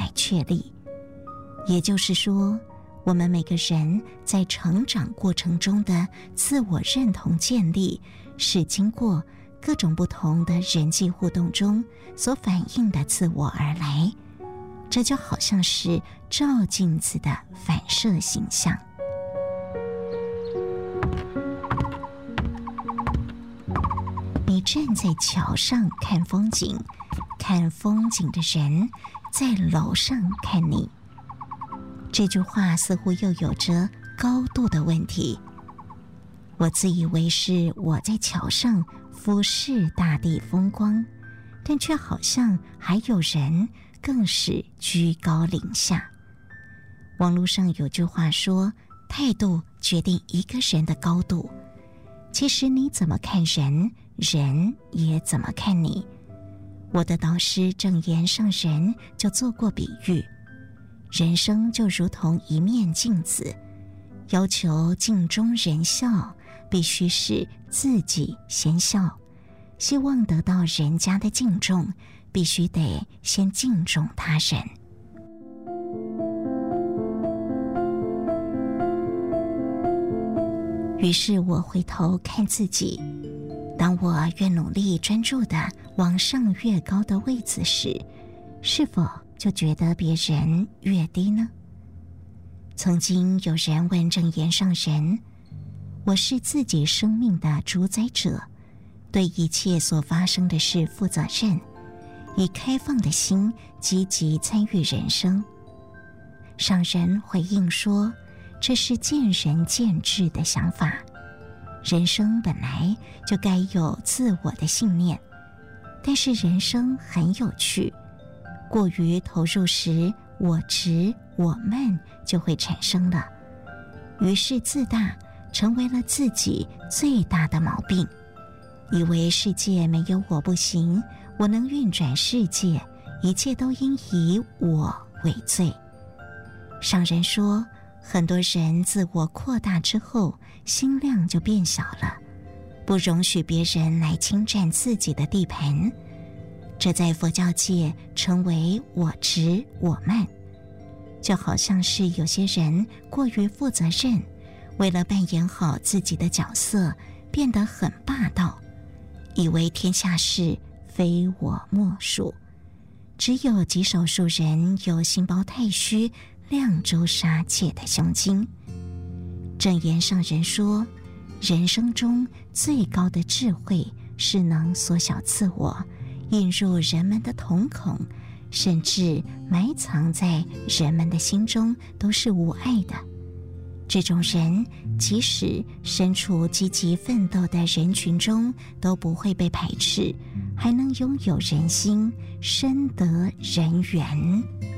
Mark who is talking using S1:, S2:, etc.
S1: 来确立。也就是说，我们每个人在成长过程中的自我认同建立，是经过各种不同的人际互动中所反映的自我而来。这就好像是照镜子的反射形象。你站在桥上看风景，看风景的人在楼上看你。这句话似乎又有着高度的问题。我自以为是我在桥上俯视大地风光，但却好像还有人更是居高临下。网络上有句话说，态度决定一个人的高度。其实你怎么看人，人也怎么看你。我的导师正言上人就做过比喻，人生就如同一面镜子，要求镜中人笑，必须是自己先笑；希望得到人家的敬重，必须得先敬重他人。于是我回头看自己，当我越努力专注地往上越高的位子时，是否就觉得别人越低呢？曾经有人问正言上人，我是自己生命的主宰者，对一切所发生的事负责任，以开放的心积极参与人生。上人回应说，这是见仁见智的想法，人生本来就该有自我的信念，但是人生很有趣，过于投入时，我执我慢就会产生了，于是自大成为了自己最大的毛病，以为世界没有我不行，我能运转世界，一切都应以我为最。上人说，很多人自我扩大之后，心量就变小了，不容许别人来侵占自己的地盘，这在佛教界称为我执我慢。就好像是有些人过于负责任，为了扮演好自己的角色，变得很霸道，以为天下事非我莫属，只有极少数人有心包太虚、量周杀戒的胸襟。正言上人说，人生中最高的智慧是能缩小自我，引入人们的瞳孔，甚至埋藏在人们的心中，都是无碍的。这种人即使身处积极奋斗的人群中，都不会被排斥，还能拥有人心，深得人缘。